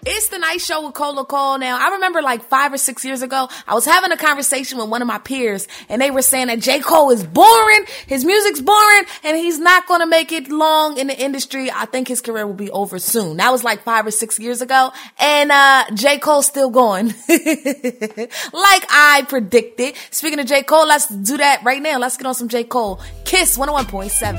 It's the Night Show with Cola Cole. Now, I remember like 5 or 6 years ago, I was having a conversation with one of my peers, and they were saying that J. Cole is boring, his music's boring, and he's not going to make it long in the industry. I think his career will be over soon. That was like 5 or 6 years ago, and J. Cole's still going. Like I predicted. Speaking of J. Cole, let's do that right now. Let's get on some J. Cole. Kiss 101.7.